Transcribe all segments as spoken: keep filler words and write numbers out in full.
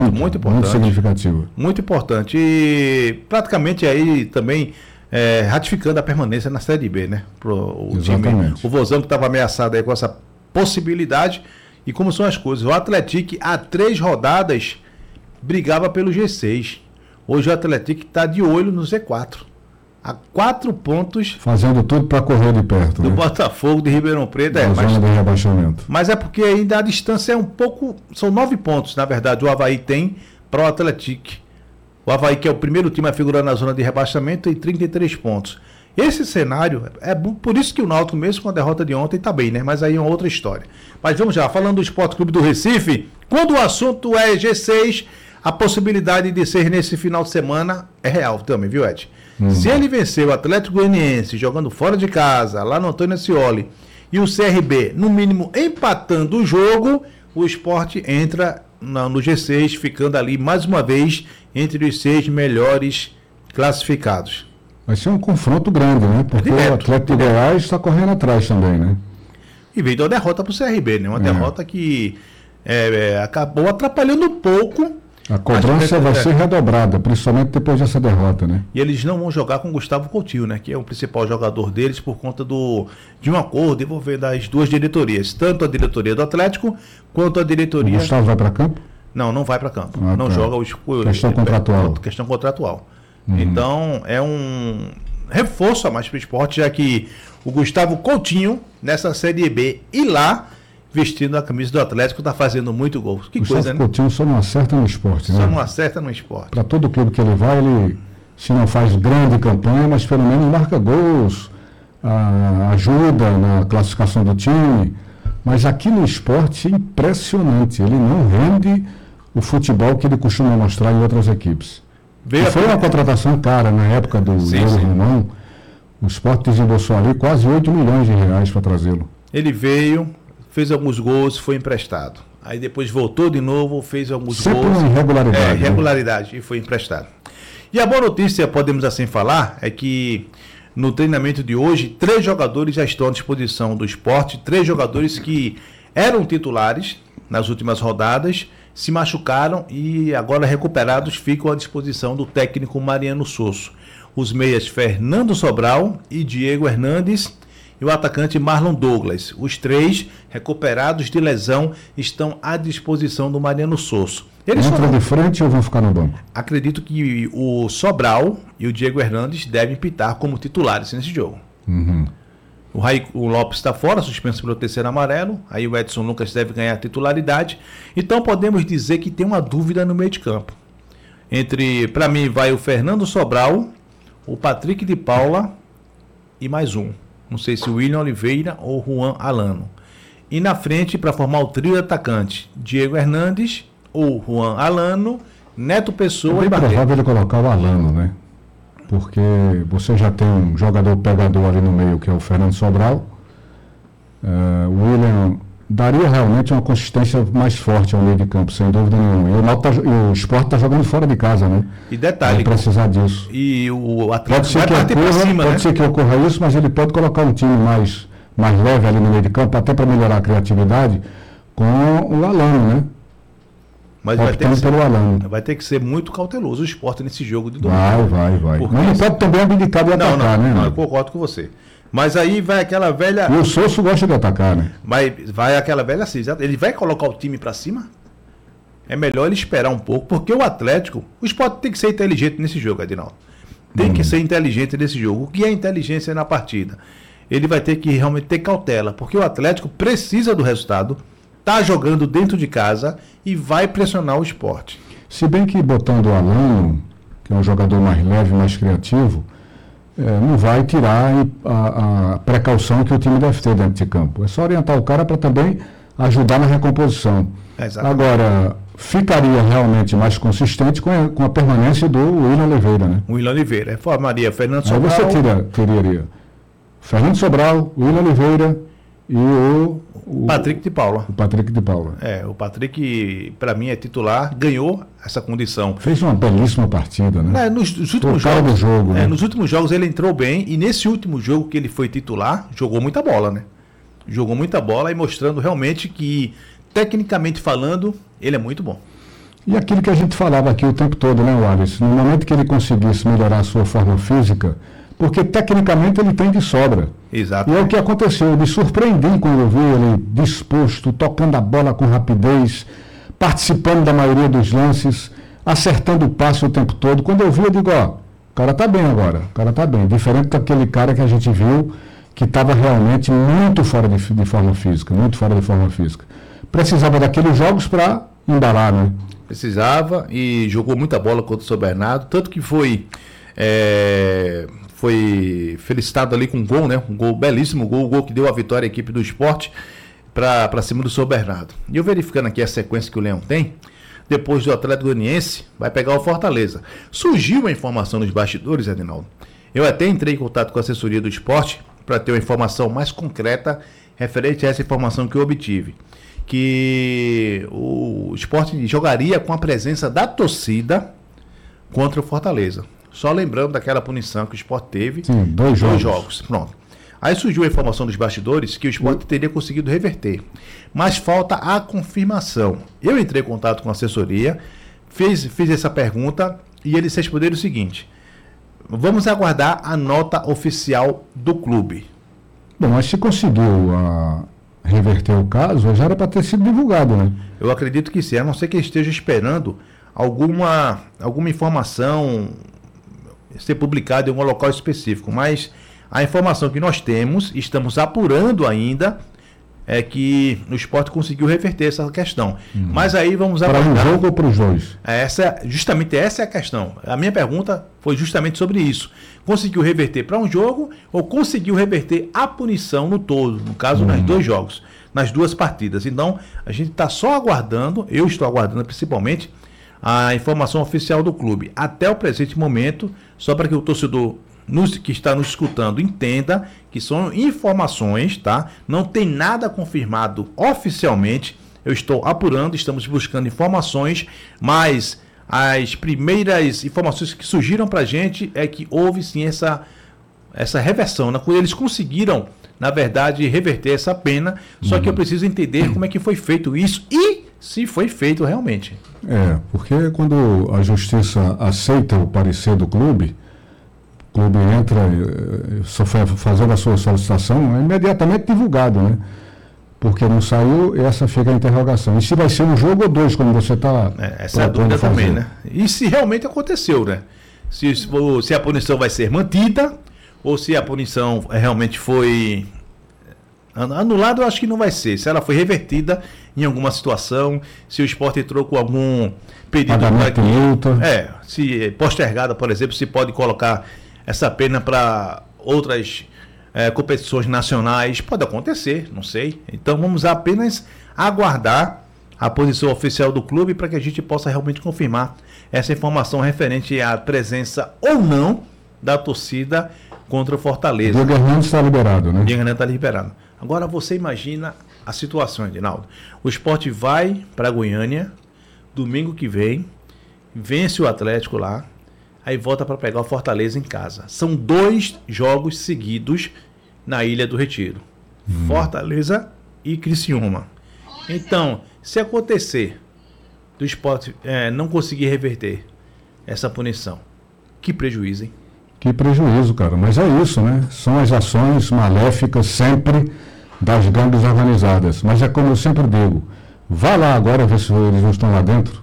Muito importante. Muito significativo. Muito importante. E praticamente aí também é, ratificando a permanência na Série B, né? Pro, o Exatamente. time, o Vozão que estava ameaçado aí com essa possibilidade. E como são as coisas? O Atlético, há três rodadas, brigava pelo G seis. Hoje o Atlético está de olho no Z quatro. A quatro pontos. Fazendo tudo para correr de perto. Do né? Botafogo de Ribeirão Preto. Da É, zona mas, de rebaixamento. mas é porque ainda a distância é um pouco. São nove pontos, na verdade, o Avaí tem para o Atlético. O Avaí, que é o primeiro time a figurar na zona de rebaixamento, tem trinta e três pontos. Esse cenário, é bom, por isso que o Náutico, mesmo com a derrota de ontem, está bem, né? Mas aí é uma outra história. Mas vamos já, falando do Esporte Clube do Recife, quando o assunto é G seis, a possibilidade de ser nesse final de semana é real também, viu, Ed? Hum. Se ele vencer o Atlético Goianiense jogando fora de casa, lá no Antônio Ascioli, e o C R B, no mínimo, empatando o jogo, o Esporte entra no G seis, ficando ali mais uma vez entre os seis melhores classificados. Vai ser um confronto grande, né? Porque é direto, o Atlético de Goiás está correndo atrás também, né? E veio uma derrota para o C R B, né? Uma é. derrota que é, é, acabou atrapalhando um pouco. A cobrança vai ser redobrada, principalmente depois dessa derrota, né? E eles não vão jogar com o Gustavo Coutinho, né? Que é o principal jogador deles por conta do, de um acordo envolvendo as duas diretorias. Tanto a diretoria do Atlético, quanto a diretoria... O Gustavo vai para campo? Não, não vai para campo. Ah, não tá. joga o... Questão é, contratual. Questão contratual. Uhum. Então, é um reforço a mais para o esporte, já que o Gustavo Coutinho, nessa Série B, e lá... vestindo a camisa do Atlético, está fazendo muito gol. Que Gustavo coisa, né? Coutinho só não acerta no esporte, né? Só não acerta no esporte. Para todo clube que ele vai, ele, se não faz grande campanha, mas pelo menos marca gols, a, ajuda na classificação do time. Mas aqui no esporte é impressionante. Ele não rende o futebol que ele costuma mostrar em outras equipes. Foi uma contratação cara na época do Euro Romão. O esporte desembolsou ali quase oito milhões de reais para trazê-lo. Ele veio... fez alguns gols, foi emprestado. Aí depois voltou de novo, fez alguns Sempre gols. Sempre uma irregularidade. É, irregularidade, né? E foi emprestado. E a boa notícia, podemos assim falar, é que no treinamento de hoje, três jogadores já estão à disposição do esporte, três jogadores que eram titulares nas últimas rodadas, se machucaram e agora recuperados ficam à disposição do técnico Mariano Sosso. Os meias Fernando Sobral e Diego Hernandes, e o atacante Marlon Douglas. Os três, recuperados de lesão, estão à disposição do Mariano Sosso. Eles Entra foram... de frente ou vão ficar no banco? Acredito que o Sobral e o Diego Hernandes devem pitar como titulares nesse jogo. Uhum. O, Rai... o Lopes está fora, suspenso pelo terceiro amarelo. Aí o Edson Lucas deve ganhar titularidade. Então podemos dizer que tem uma dúvida no meio de campo. Entre, para mim, vai o Fernando Sobral, o Patrick de Paula e mais um. Não sei se o William Oliveira ou Juan Alano. E na frente, para formar o trio de atacante, Diego Hernandes ou Juan Alano, Neto Pessoa é e Barreto. É provável ele colocar o Alano, né? Porque você já tem um jogador pegador ali no meio, que é o Fernando Sobral. Uh, o William daria realmente uma consistência mais forte ao meio de campo, sem dúvida nenhuma. E o, tá, e o Sport está jogando fora de casa, né? E detalhe... Vai precisar disso. E o Atlético vai partir para cima, Pode né? ser que ocorra isso, mas ele pode colocar um time mais, mais leve ali no meio de campo, até para melhorar a criatividade, com o Alano, né? Mas vai ter, ser, pelo Alano. vai ter que ser muito cauteloso o Sport nesse jogo de domingo. Vai, vai, vai. Porque... Mas não pode também habilitar de atacar, não, não, né? Não, eu concordo com você. Mas aí vai aquela velha... E o Sosso gosta de atacar, né? Vai, vai aquela velha assim, ele vai colocar o time para cima? É melhor ele esperar um pouco, porque o Atlético, o Sport tem que ser inteligente nesse jogo, Adinaldo. Tem hum. que ser inteligente nesse jogo. O que é inteligência na partida? Ele vai ter que realmente ter cautela, porque o Atlético precisa do resultado, tá jogando dentro de casa e vai pressionar o Sport. Se bem que botando o Alano, que é um jogador mais leve, mais criativo, É, não vai tirar a, a precaução que o time deve ter dentro de campo. É só orientar o cara para também ajudar na recomposição. Exatamente. Agora, ficaria realmente mais consistente com a, com a permanência do William Oliveira, né? O William Oliveira. Formaria Fernando Sobral. Aí você tira, tiraria Fernando Sobral, William Oliveira e o, o Patrick de Paula. O Patrick de Paula. É, o Patrick, para mim, é titular, ganhou essa condição. Fez uma belíssima partida, né? É, nos, nos últimos Foi o cara jogos, do jogo, é, né? nos últimos jogos ele entrou bem e nesse último jogo que ele foi titular, jogou muita bola, né? Jogou muita bola e mostrando realmente que, tecnicamente falando, ele é muito bom. E aquilo que a gente falava aqui o tempo todo, né, Wallace? No momento que ele conseguisse melhorar a sua forma física, porque tecnicamente ele tem de sobra. Exato. E é o que aconteceu. Eu me surpreendi quando eu vi ele disposto, tocando a bola com rapidez, participando da maioria dos lances, acertando o passe o tempo todo. Quando eu vi, eu digo, ó, o cara tá bem agora, o cara tá bem. Diferente daquele cara que a gente viu que estava realmente muito fora de, de forma física, muito fora de forma física. Precisava daqueles jogos para embalar, né? Precisava e jogou muita bola contra o São Bernardo, tanto que foi é, foi felicitado ali com um gol, né? Um gol belíssimo, gol, um gol que deu a vitória à equipe do Sport para cima do São Bernardo. E eu verificando aqui a sequência que o Leão tem, depois do Atlético Goianiense, vai pegar o Fortaleza. Surgiu uma informação nos bastidores, Edinaldo. Eu até entrei em contato com a assessoria do Sport para ter uma informação mais concreta referente a essa informação que eu obtive. Que o Sport jogaria com a presença da torcida contra o Fortaleza. Só lembrando daquela punição que o Sport teve. Sim, dois, dois jogos. jogos. Pronto. Aí surgiu a informação dos bastidores que o Sport teria conseguido reverter. Mas falta a confirmação. Eu entrei em contato com a assessoria, fiz, fiz essa pergunta e eles responderam o seguinte: vamos aguardar a nota oficial do clube. Bom, mas se conseguiu a... reverter o caso, já era para ter sido divulgado, né? Eu acredito que sim, a não ser que esteja esperando alguma, alguma informação ser publicada em algum local específico, mas a informação que nós temos, estamos apurando ainda, é que o Sport conseguiu reverter essa questão. Hum. Mas aí vamos para um jogo ou para os dois? Essa, justamente essa é a questão. A minha pergunta foi justamente sobre isso. Conseguiu reverter para um jogo ou conseguiu reverter a punição no todo, no caso, hum. nas dois jogos, nas duas partidas. Então, a gente está só aguardando, eu estou aguardando principalmente, a informação oficial do clube. Até o presente momento, só para que o torcedor Nos, que está nos escutando entenda que são informações, tá? Não tem nada confirmado oficialmente. Eu estou apurando, estamos buscando informações, mas as primeiras informações que surgiram para a gente é que houve sim essa, essa reversão, né? Quando eles conseguiram, na verdade, reverter essa pena, só uhum. que eu preciso entender como é que foi feito isso e se foi feito realmente. É, porque quando a justiça aceita o parecer do clube, o clube entra, só fazendo a sua solicitação, é imediatamente divulgado, né? Porque não saiu, essa fica a interrogação. E se vai ser um jogo ou dois, como você está... É, essa é a dúvida também, né? E se realmente aconteceu, né? Se, se a punição vai ser mantida, ou se a punição realmente foi anulada, eu acho que não vai ser. Se ela foi revertida em alguma situação, se o Sport entrou com algum pedido... Pagamento de multa. É, se postergada, por exemplo, se pode colocar essa pena para outras é, competições nacionais, pode acontecer, não sei. Então vamos apenas aguardar a posição oficial do clube para que a gente possa realmente confirmar essa informação referente à presença ou não da torcida contra o Fortaleza. Diego Hernandes está liberado, né? Diego Hernandes está liberado. Agora você imagina a situação, Edinaldo. O Sport vai para Goiânia domingo que vem, vence o Atlético lá, aí volta para pegar o Fortaleza em casa. São dois jogos seguidos na Ilha do Retiro. Hum. Fortaleza e Criciúma. Então, se acontecer do Sport é, não conseguir reverter essa punição, que prejuízo, hein? Que prejuízo, cara. Mas é isso, né? São as ações maléficas sempre das gangues organizadas. Mas é como eu sempre digo, vá lá agora ver se eles não estão lá dentro.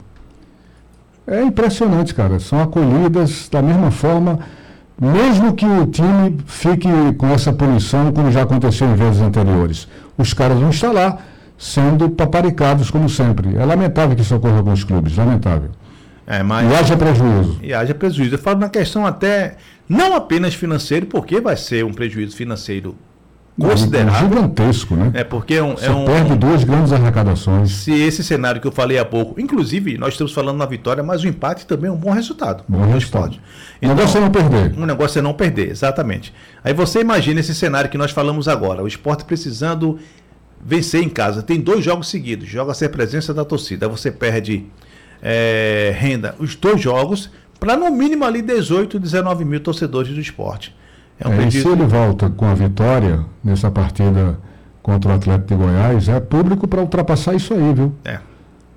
É impressionante, cara. São acolhidas da mesma forma, mesmo que o time fique com essa punição, como já aconteceu em vezes anteriores. Os caras vão estar lá, sendo paparicados como sempre. É lamentável que isso ocorra com os clubes, lamentável. É, mas... E haja prejuízo. E haja prejuízo. Eu falo na questão até, não apenas financeiro, porque vai ser um prejuízo financeiro considerável. Gigantesco, né? É porque é um... Você é um perde duas grandes arrecadações. Se esse cenário que eu falei há pouco, inclusive nós estamos falando na vitória, mas o empate também é um bom resultado. Bom resultado. Então, o negócio é não perder. O negócio é não perder, exatamente. Aí você imagina esse cenário que nós falamos agora, o Sport precisando vencer em casa, tem dois jogos seguidos, joga sem a presença da torcida, aí você perde é, renda os dois jogos, para no mínimo ali dezoito, dezenove mil torcedores do Sport. É um é, e se ele volta com a vitória nessa partida contra o Atlético de Goiás, é público para ultrapassar isso aí, viu? É.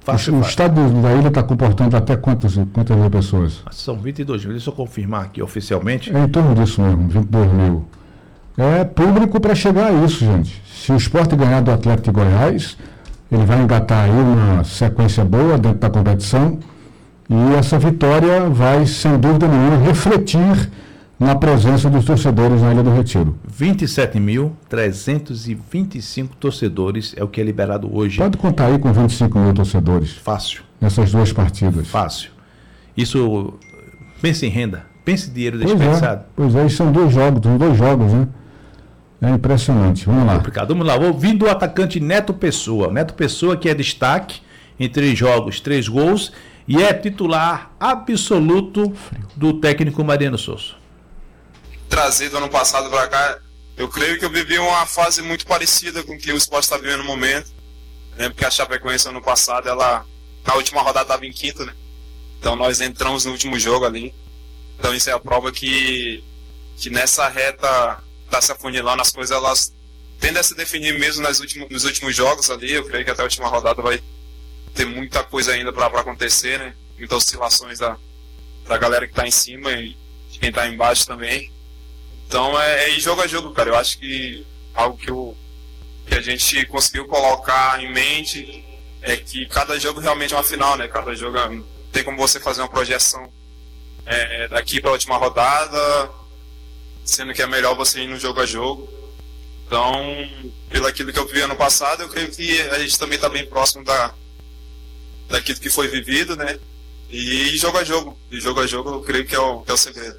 Fácil, o fácil. estádio da ilha está comportando até quantas, quantas mil pessoas? São vinte e dois mil, deixa eu confirmar aqui oficialmente. É em torno disso mesmo, vinte e dois mil. É público para chegar a isso, gente. Se o Sport ganhar do Atlético de Goiás, ele vai engatar aí uma sequência boa dentro da competição e essa vitória vai, sem dúvida nenhuma, refletir na presença dos torcedores na Ilha do Retiro. vinte e sete mil trezentos e vinte e cinco torcedores é o que é liberado hoje. Pode contar aí com vinte e cinco mil torcedores. Fácil. Nessas duas partidas. Fácil. Isso, pense em renda, pense em dinheiro Pois desperdiçado. é, pois é, e são dois jogos, são dois jogos, né? É impressionante. Vamos lá. Complicado. Vamos lá, ouvindo o atacante Neto Pessoa. Neto Pessoa que é destaque em três jogos, três gols e é titular absoluto do técnico Mariano Souza. Trazido ano passado para cá, eu creio que eu vivi uma fase muito parecida com o que o Sport está vivendo no momento. Lembro que a Chapecoense ano passado, ela na última rodada estava em quinto, né? Então nós entramos no último jogo ali. Então isso é a prova que, que nessa reta está se afunilando, as coisas elas tendem a se definir mesmo nas últimos, nos últimos jogos ali. Eu creio que até a última rodada vai ter muita coisa ainda para acontecer, né? Muitas oscilações da, da galera que está em cima e de quem está embaixo também. Então é, é jogo a jogo, cara. Eu acho que algo que, eu, que a gente conseguiu colocar em mente é que cada jogo realmente é uma final, né? Cada jogo tem como você fazer uma projeção é, daqui para a última rodada, sendo que é melhor você ir no jogo a jogo. Então, pelo aquilo que eu vi ano passado, eu creio que a gente também está bem próximo da, daquilo que foi vivido, né? E jogo a jogo. E jogo a jogo eu creio que é o, que é o segredo.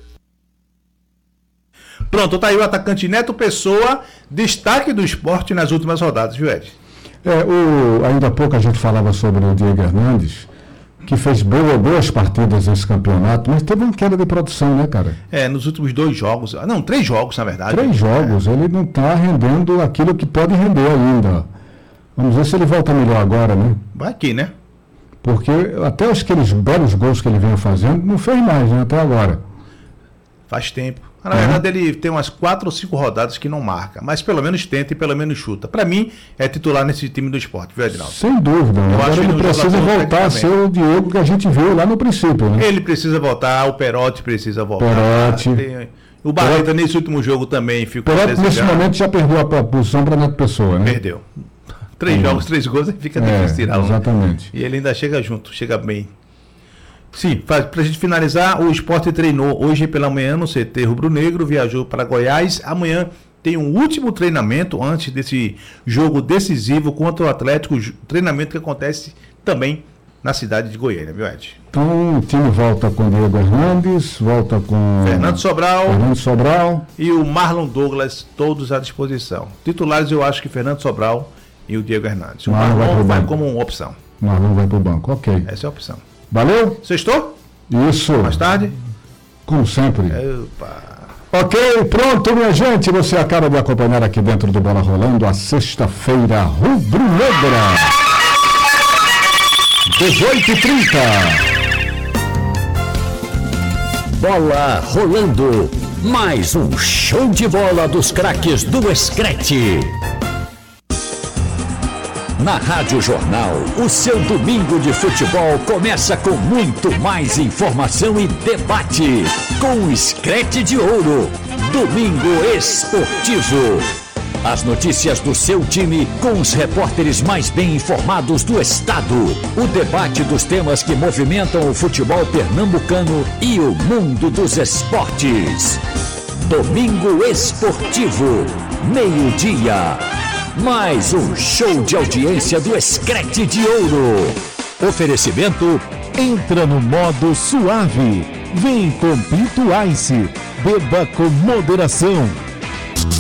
Pronto, tá aí o atacante Neto Pessoa, destaque do esporte nas últimas rodadas, viu, Ed? É, o, ainda há pouco a gente falava sobre o Diego Hernandes, que fez boa, boas partidas nesse campeonato, mas teve uma queda de produção, né, cara? É, nos últimos dois jogos, não, três jogos, na verdade. Três jogos, é. Ele não está rendendo aquilo que pode render ainda. Vamos ver se ele volta melhor agora, né? Vai aqui, né? Porque até os aqueles belos gols que ele vinha fazendo, não fez mais, né, até agora. Faz tempo. Na verdade, uhum. Ele tem umas quatro ou cinco rodadas que não marca, mas pelo menos tenta e pelo menos chuta. Para mim, é titular nesse time do esporte, viu, Edinaldo? Sem dúvida. Eu Agora acho ele precisa voltar a ser o Diego que a gente viu lá no princípio, né? Ele precisa voltar, o Perotti precisa voltar. Perotti. Tem... O Barreto Perotti... nesse último jogo também ficou... Perotti nesse momento já perdeu a posição para Neto Pessoa, né? Perdeu. Três uhum. jogos, três gols, fica é, difícil tirar um. Exatamente. E ele ainda chega junto, chega bem. Sim, para a gente finalizar, o esporte treinou hoje pela manhã no C T Rubro Negro, viajou para Goiás. Amanhã tem um último treinamento antes desse jogo decisivo contra o Atlético, treinamento que acontece também na cidade de Goiânia, viu, Ed? Então o time volta com o Diego Hernandes, volta com Fernando Sobral, Fernando Sobral e o Marlon Douglas, todos à disposição. Titulares eu acho que Fernando Sobral e o Diego Hernandes. O Marlon, Marlon vai, vai como uma opção. Marlon vai para o banco, ok. Essa é a opção. Valeu? Sextou? Isso. Mais tarde? Como sempre. Opa. Ok, pronto, minha gente. Você acaba de acompanhar aqui dentro do Bola Rolando a sexta-feira rubro-negra. dezoito e trinta. Bola rolando. Mais um show de bola dos craques do Screte. Na Rádio Jornal, o seu domingo de futebol começa com muito mais informação e debate. Com o Screte de Ouro, Domingo Esportivo. As notícias do seu time com os repórteres mais bem informados do estado. O debate dos temas que movimentam o futebol pernambucano e o mundo dos esportes. Domingo Esportivo, meio-dia. Mais um show de audiência do Screte de Ouro. Oferecimento: entra no modo suave. Vem com Pinto Ice. Beba com moderação.